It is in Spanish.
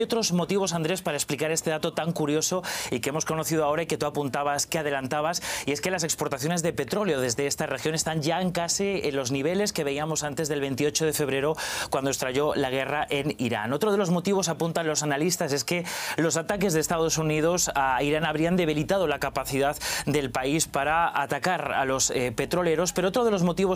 Hay otros motivos, Andrés, para explicar este dato tan curioso y que hemos conocido ahora y que tú apuntabas, que adelantabas, y es que las exportaciones de petróleo desde esta región están ya en casi en los niveles que veíamos antes del 28 de febrero, cuando estalló la guerra en Irán. Otro de los motivos, apuntan los analistas, es que los ataques de Estados Unidos a Irán habrían debilitado la capacidad del país para atacar a los petroleros, pero otro de los motivos